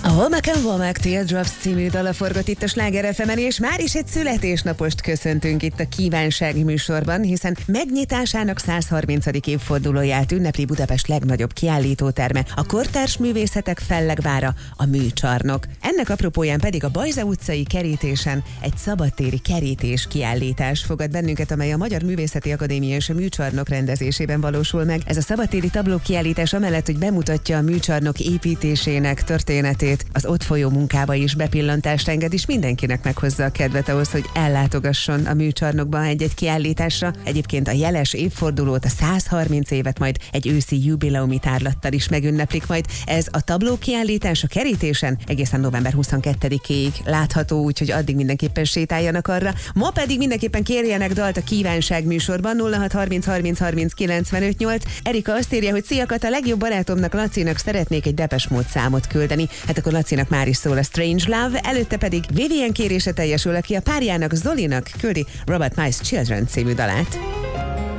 A Womack Teardrops című dala forgott itt a Sláger FM-en, és már is egy születésnapost köszöntünk itt a Kívánság műsorban, hiszen megnyitásának 130. évfordulóját ünnepli Budapest legnagyobb kiállítóterme, a kortárs művészetek fellegvára, a Műcsarnok. Ennek apropóján pedig a Bajza utcai kerítésen egy szabadtéri kerítés kiállítás fogad bennünket, amely a Magyar Művészeti Akadémia és a Műcsarnok rendezésében valósul meg. Ez a szabadtéri tabló kiállítás amellett, hogy bemutatja a Műcsarnok építésének történetét, az ott folyó munkába is bepillantást enged, és mindenkinek meghozza a kedvet ahhoz, hogy ellátogasson a Műcsarnokba egy kiállításra. Egyébként a jeles évfordulót, a 130 évet majd egy őszi jubileumi tárlattal is megünneplik majd. Ez a tabló kiállítás a kerítésen egészen november 22-ig látható, úgyhogy addig mindenképpen sétáljanak arra. Ma pedig mindenképpen kérjenek dalt a Kívánság műsorban 0630 30 30 95 8. Erika azt írja, hogy szia Kata, legjobb barátomnak, Lacinak szeretnék egy Depeche Mode számot küldeni. Hát akkor Lacinak már is szól a Strange Love, előtte pedig Vivian kérése teljesül, aki a párjának, Zolinak küldi Robert Miles Children című dalát.